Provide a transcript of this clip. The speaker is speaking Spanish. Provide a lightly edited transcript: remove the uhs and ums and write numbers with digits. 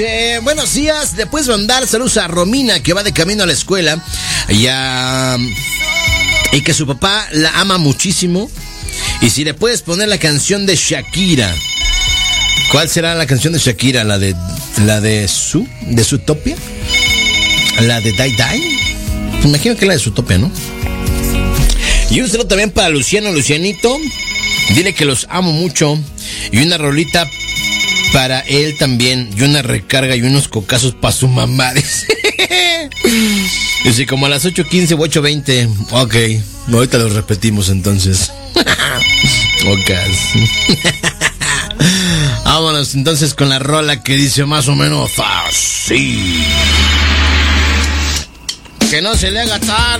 Buenos días, le puedes mandar saludos a Romina, que va de camino a la escuela y que su papá la ama muchísimo. Y si le puedes poner la canción de Shakira. ¿Cuál será la canción de Shakira? ¿La de Zootopia? ¿La de Die Die? Me imagino que es la de Zootopia, ¿no? Y un saludo también para Lucianito. Dile que los amo mucho. Y una rolita para él también. Y una recarga y unos cocazos para su mamá. Dice como a las 8:15 o 8:20. Ok, ahorita los repetimos entonces. Ocas. Vámonos entonces con la rola que dice más o menos así. Que no se le haga tarde.